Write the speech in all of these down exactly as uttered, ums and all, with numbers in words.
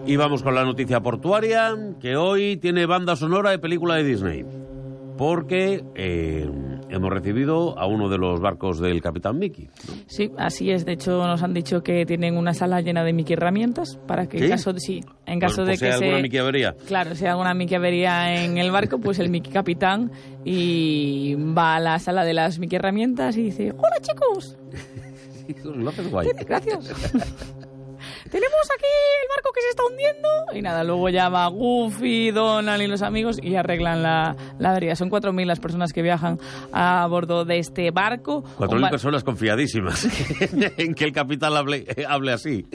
Y vamos con la noticia portuaria, que hoy tiene banda sonora de película de Disney. Porque eh, hemos recibido a uno de los barcos del Capitán Mickey, ¿no? Sí, así es. De hecho, nos han dicho que tienen una sala llena de Mickey herramientas para que, ¿sí? en caso de, sí, en caso bueno, pues de que sea se... alguna Mickey avería. Claro, si hay alguna Mickey avería en el barco, pues el Mickey Capitán y va a la sala de las Mickey herramientas y dice: ¡Hola, chicos! Lo haces guay. Gracias. Tenemos aquí el barco que se está hundiendo. Y nada, luego ya va Goofy, Donald y los amigos y arreglan la, la avería. Son cuatro mil las personas que viajan a bordo de este barco. Cuatro mil personas confiadísimas en que el capitán hable, hable así.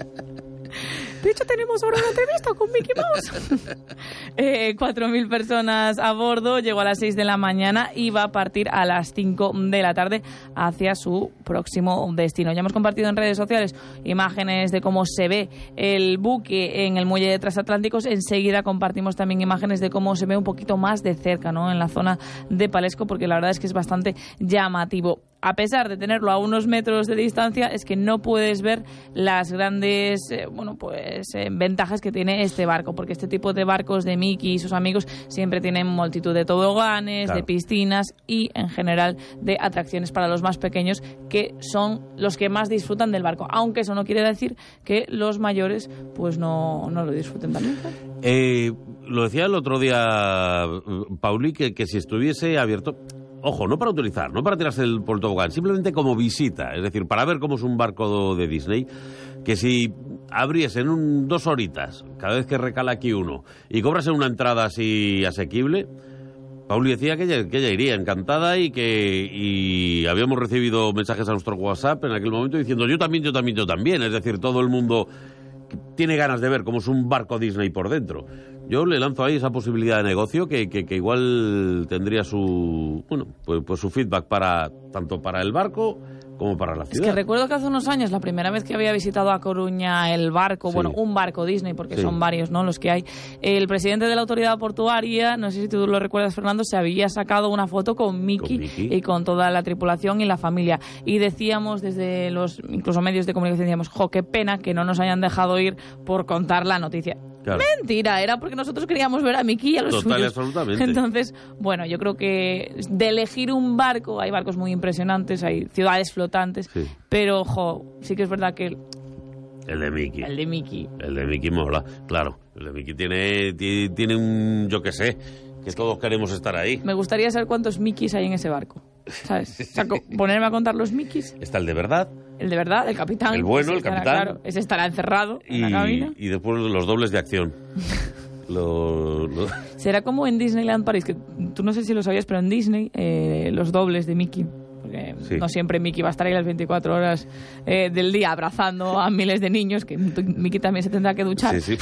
De hecho, tenemos ahora una entrevista con Mickey Mouse. eh, cuatro mil personas a bordo, llegó a las seis de la mañana y va a partir a las cinco de la tarde hacia su próximo destino. Ya hemos compartido en redes sociales imágenes de cómo se ve el buque en el muelle de Transatlánticos. Enseguida compartimos también imágenes de cómo se ve un poquito más de cerca, ¿no?, en la zona de Palesco, porque la verdad es que es bastante llamativo. A pesar de tenerlo a unos metros de distancia, es que no puedes ver las grandes eh, bueno, pues, eh, ventajas que tiene este barco, porque este tipo de barcos de Mickey y sus amigos siempre tienen multitud de toboganes, claro, de piscinas y, en general, de atracciones para los más pequeños, que son los que más disfrutan del barco, aunque eso no quiere decir que los mayores pues no, no lo disfruten también. Eh, lo decía el otro día Pauli, que, que si estuviese abierto... Ojo, no para utilizar, no para tirarse el, por el tobogán, simplemente como visita, es decir, para ver cómo es un barco de Disney, que si abriesen un, dos horitas, cada vez que recala aquí uno, y cobrasen una entrada así asequible, Pauli decía que ella, que ella iría encantada y que y habíamos recibido mensajes a nuestro WhatsApp en aquel momento diciendo yo también, yo también, yo también, es decir, todo el mundo tiene ganas de ver cómo es un barco Disney por dentro. Yo le lanzo ahí esa posibilidad de negocio que, que, que igual tendría su bueno pues, pues su feedback para tanto para el barco como para la ciudad. Es que recuerdo que hace unos años, la primera vez que había visitado a Coruña el barco, sí. bueno, un barco Disney, porque sí. son varios, ¿no?, los que hay, el presidente de la autoridad portuaria, no sé si tú lo recuerdas, Fernando, se había sacado una foto con Mickey, con Mickey y con toda la tripulación y la familia. Y decíamos desde los incluso medios de comunicación, decíamos, jo, qué pena que no nos hayan dejado ir por contar la noticia. Claro. Mentira, era porque nosotros queríamos ver a Mickey y a los Total, suyos. Absolutamente. Entonces, bueno, yo creo que de elegir un barco, hay barcos muy impresionantes, hay ciudades flotantes, sí. pero, ojo, sí que es verdad que... El de Mickey. El de Mickey. El de Mickey mola, claro. El de Mickey tiene, tiene, tiene un, yo qué sé, que todos queremos estar ahí. Me gustaría saber cuántos Mickeys hay en ese barco, ¿sabes? O sea, ponerme a contar los Mickeys. Está el de verdad. El de verdad, el capitán. El bueno, el estará, capitán. Claro, ese estará encerrado y, en la cabina. Y después los dobles de acción. lo, lo... Será como en Disneyland París, que tú no sé si lo sabías, pero en Disney eh, los dobles de Mickey, porque sí. no siempre Mickey va a estar ahí las veinticuatro horas eh, del día abrazando a miles de niños, que Mickey también se tendrá que duchar. Sí, sí.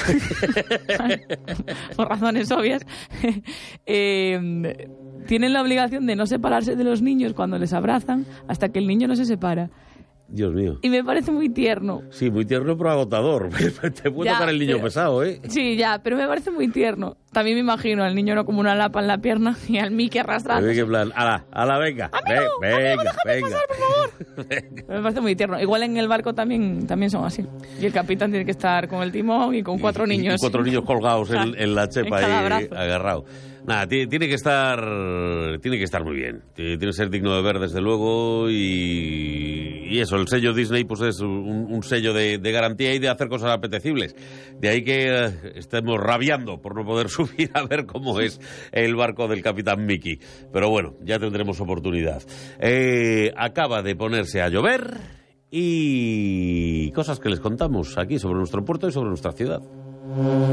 Por razones obvias. eh, tienen la obligación de no separarse de los niños cuando les abrazan hasta que el niño no se separa. Dios mío. Y me parece muy tierno. Sí, muy tierno pero agotador. Te puede ya, tocar el niño pero, pesado, ¿eh? Sí, ya, pero me parece muy tierno. También me imagino al niño no como una lapa en la pierna y al Mickey arrastrando. En plan, ala, ala, venga. Amigo, Ve, amigo, venga, déjame venga. pasar, por favor. Me parece muy tierno. Igual en el barco también, también son así. Y el capitán tiene que estar con el timón y con cuatro y, niños. Y cuatro niños colgados en, en la chepa ahí, agarrado. Nada, tiene, tiene que estar tiene que estar muy bien. Tiene que ser digno de ver, desde luego, y, y eso, el sello Disney pues es un, un sello de, de garantía y de hacer cosas apetecibles. De ahí que eh, estemos rabiando por no poder subir a ver cómo es el barco del Capitán Mickey. Pero bueno, ya tendremos oportunidad. Eh, acaba de ponerse a llover y cosas que les contamos aquí sobre nuestro puerto y sobre nuestra ciudad.